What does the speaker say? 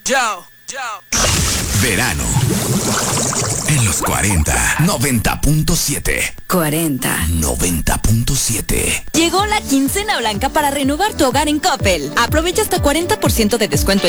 Verano. En los 40. 90.7. 90.7. Llegó la quincena blanca para renovar tu hogar en Coppel. Aprovecha hasta 40% de descuento